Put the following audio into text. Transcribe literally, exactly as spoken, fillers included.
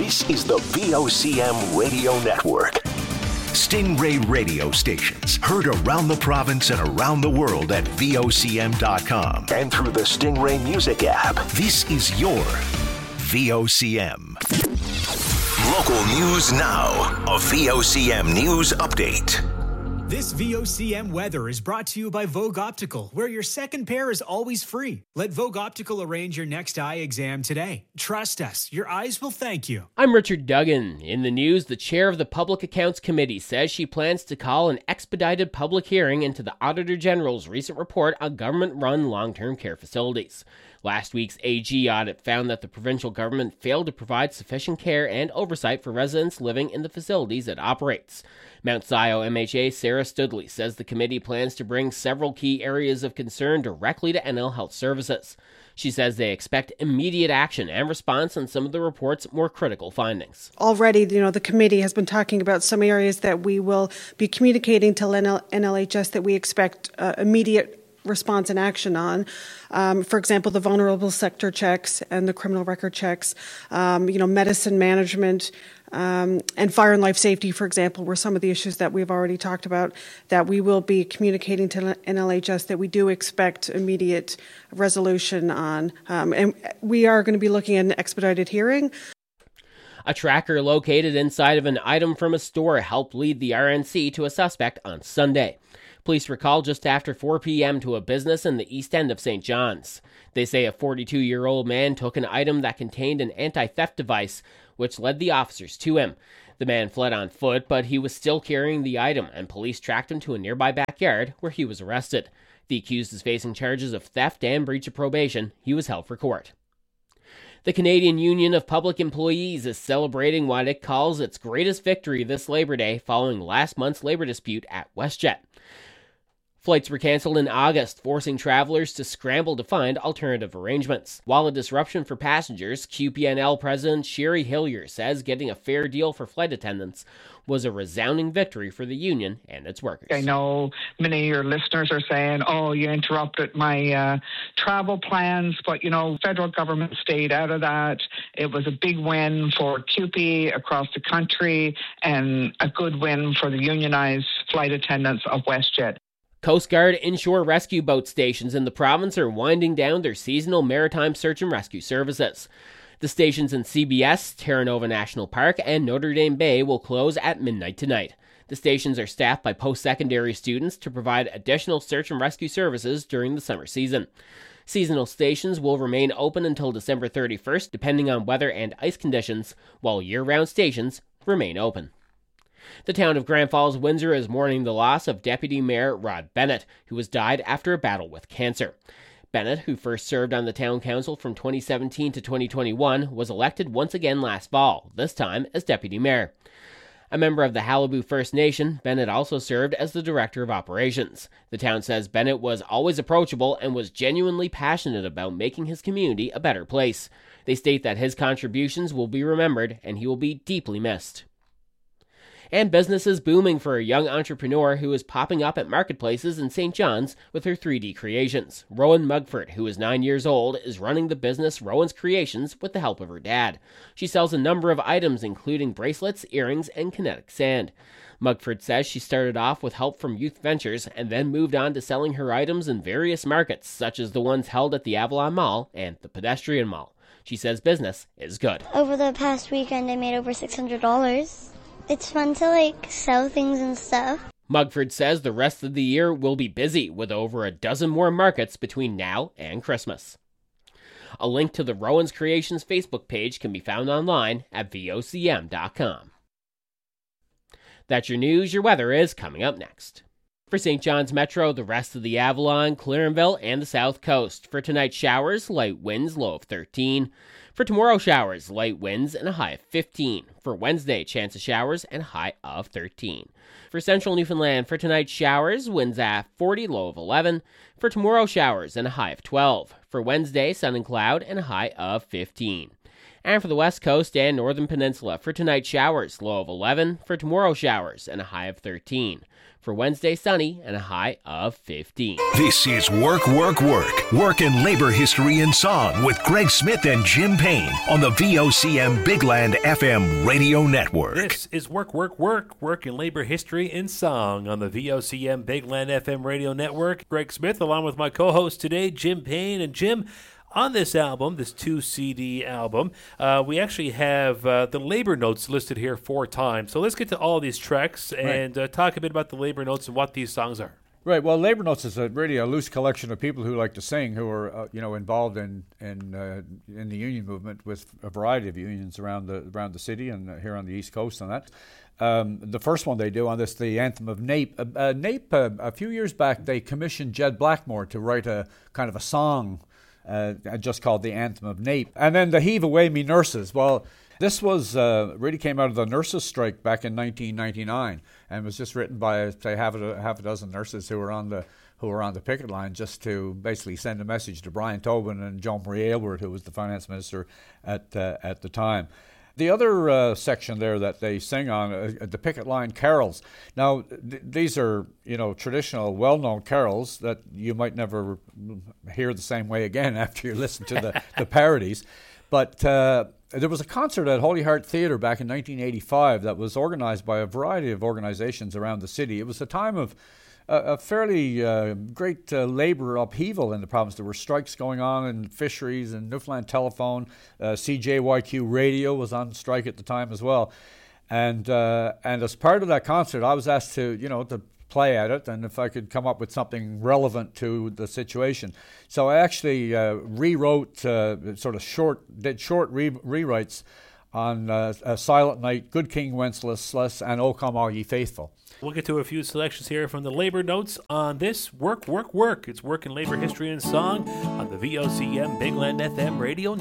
This is the V O C M Radio Network. Stingray radio stations heard around the province and around the world at V O C M dot com and through the Stingray Music app. This is your V O C M. Local news now. A V O C M News Update. This V O C M weather is brought to you by Vogue Optical, where your second pair is always free. Let Vogue Optical arrange your next eye exam today. Trust us, your eyes will thank you. I'm Richard Duggan. In the news, the chair of the Public Accounts Committee says she plans to call an expedited public hearing into the Auditor General's recent report on government-run long-term care facilities. Last week's A G audit found that the provincial government failed to provide sufficient care and oversight for residents living in the facilities it operates. Mount Sion M H A Sarah Studley says the committee plans to bring several key areas of concern directly to N L Health Services. She says they expect immediate action and response on some of the report's more critical findings. Already, you know, the committee has been talking about some areas that we will be communicating to N L H S that we expect uh, immediate response and action on. Um, for example, the vulnerable sector checks and the criminal record checks, um, you know, medicine management, um, and fire and life safety, for example, were some of the issues that we've already talked about that we will be communicating to N L H S that we do expect immediate resolution on. Um, and we are going to be looking at an expedited hearing. A tracker located inside of an item from a store helped lead the R N C to a suspect on Sunday. Police were called just after four p.m. to a business in the east end of Saint John's. They say a forty-two-year-old man took an item that contained an anti-theft device, which led the officers to him. The man fled on foot, but he was still carrying the item, and police tracked him to a nearby backyard where he was arrested. The accused is facing charges of theft and breach of probation. He was held for court. The Canadian Union of Public Employees is celebrating what it calls its greatest victory this Labor Day following last month's labor dispute at WestJet. Flights were canceled in August, forcing travelers to scramble to find alternative arrangements. While a disruption for passengers, Q P N L President Sherry Hillier says getting a fair deal for flight attendants was a resounding victory for the union and its workers. I know many of your listeners are saying, oh, you interrupted my uh, travel plans, but, you know, federal government stayed out of that. It was a big win for Q P across the country and a good win for the unionized flight attendants of WestJet. Coast Guard inshore rescue boat stations in the province are winding down their seasonal maritime search and rescue services. The stations in C B S, Terra Nova National Park, and Notre Dame Bay will close at midnight tonight. The stations are staffed by post-secondary students to provide additional search and rescue services during the summer season. Seasonal stations will remain open until December thirty-first, depending on weather and ice conditions, while year-round stations remain open. The town of Grand Falls, Windsor is mourning the loss of Deputy Mayor Rod Bennett, who has died after a battle with cancer. Bennett, who first served on the town council from twenty seventeen to twenty twenty-one, was elected once again last fall, this time as deputy mayor. A member of the Halibu First Nation, Bennett also served as the director of operations. The town says Bennett was always approachable and was genuinely passionate about making his community a better place. They state that his contributions will be remembered and he will be deeply missed. And business is booming for a young entrepreneur who is popping up at marketplaces in Saint John's with her three D creations. Rowan Mugford, who is nine years old, is running the business Rowan's Creations with the help of her dad. She sells a number of items, including bracelets, earrings, and kinetic sand. Mugford says she started off with help from Youth Ventures and then moved on to selling her items in various markets, such as the ones held at the Avalon Mall and the Pedestrian Mall. She says business is good. Over the past weekend, I made over six hundred dollars. It's fun to, like, sell things and stuff. Mugford says the rest of the year will be busy, with over a dozen more markets between now and Christmas. A link to the Rowan's Creations Facebook page can be found online at V O C M dot com. That's your news. Your weather is coming up next. For Saint John's Metro, the rest of the Avalon, Clarenville, and the South Coast. For tonight, showers, light winds, low of thirteen. For tomorrow, showers, light winds, and a high of fifteen. For Wednesday, chance of showers and a high of thirteen. For central Newfoundland, for tonight, showers, winds at forty, low of eleven. For tomorrow, showers and a high of twelve. For Wednesday, sun and cloud and a high of fifteen. And for the West Coast and Northern Peninsula, for tonight showers, low of eleven. For tomorrow showers, and a high of thirteen. For Wednesday, sunny, and a high of fifteen. This is Work, Work, Work. Work and Labor History in Song with Greg Smith and Jim Payne on the V O C M Big Land F M radio network. This is Work, Work, Work. Work and Labor History in Song on the V O C M Big Land F M radio network. Greg Smith along with my co-host today, Jim Payne. And Jim, on this album, this two C D album, uh, we actually have uh, the labor notes listed here four times. So let's get to all these tracks and right. uh, talk a bit about the labor notes and what these songs are. Right. Well, labor notes is a, really a loose collection of people who like to sing, who are uh, you know involved in in uh, in the union movement with a variety of unions around the around the city and uh, here on the East Coast and that. Um, the first one they do on this, the anthem of Nape. Uh, uh, Nape, uh, a few years back, they commissioned Jed Blackmore to write a kind of a song. Uh, just called the Anthem of Nape. And then the Heave Away Me Nurses. Well, this was uh, really came out of the nurses' strike back in nineteen ninety-nine, and was just written by say half a half a dozen nurses who were on the who were on the picket line, just to basically send a message to Brian Tobin and Joan Marie Aylward, who was the finance minister at uh, at the time. The other uh, section there that they sing on, uh, the picket line carols. Now, th- these are, you know, traditional, well-known carols that you might never hear the same way again after you listen to the, the parodies. But uh, there was a concert at Holy Heart Theatre back in nineteen eighty-five that was organized by a variety of organizations around the city. It was a time of a fairly uh, great uh, labor upheaval in the province. There were strikes going on in fisheries and Newfoundland Telephone. Uh, C J Y Q Radio was on strike at the time as well. And uh, and as part of that concert, I was asked to, you know, to play at it, and if I could come up with something relevant to the situation. So I actually uh, rewrote, uh, sort of short, did short re- rewrites on uh, a Silent Night, Good King Wenceslas, and O Come All Ye Faithful. We'll get to a few selections here from the labor notes on this Work, Work, Work. It's Work and Labor History and Song on the V O C M Big Land F M radio